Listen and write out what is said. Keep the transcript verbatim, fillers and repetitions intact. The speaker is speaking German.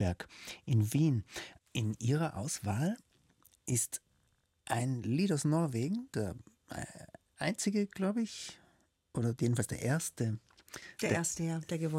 Berg in Wien. In Ihrer Auswahl ist ein Lied aus Norwegen, der einzige, glaube ich, oder jedenfalls der erste. Der erste, ja, der gewonnen